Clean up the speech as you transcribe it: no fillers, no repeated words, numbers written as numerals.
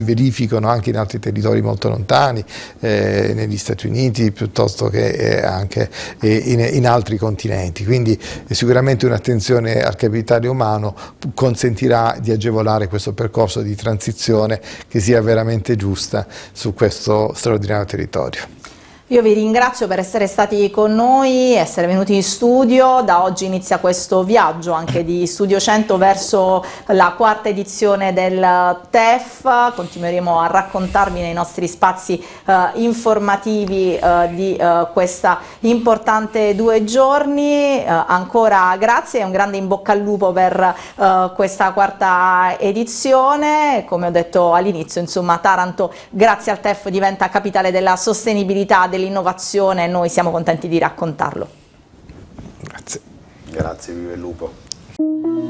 verificano anche in altri territori molto lontani, negli Stati Uniti piuttosto che anche in altri continenti, quindi sicuramente un'attenzione al capitale umano consentirà di agevolare questo percorso di transizione che sia veramente giusta su questo straordinario territorio. Io vi ringrazio per essere stati con noi, essere venuti in studio. Da oggi inizia questo viaggio anche di Studio 100 verso la quarta edizione del TEF. Continueremo a raccontarvi nei nostri spazi informativi di questa importante 2 giorni. Ancora grazie e un grande in bocca al lupo per questa quarta edizione. Come ho detto all'inizio, insomma, Taranto grazie al TEF diventa capitale della sostenibilità, dell'innovazione, e noi siamo contenti di raccontarlo. Grazie. Grazie, viva il lupo.